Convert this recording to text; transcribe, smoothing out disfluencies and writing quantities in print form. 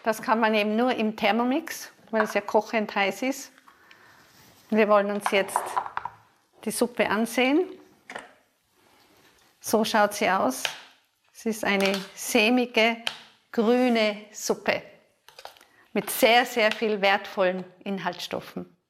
Das kann man eben nur im Thermomix, weil es ja kochend heiß ist. Wir wollen uns jetzt die Suppe ansehen. So schaut sie aus. Es ist eine sämige, grüne Suppe mit sehr, sehr viel wertvollen Inhaltsstoffen.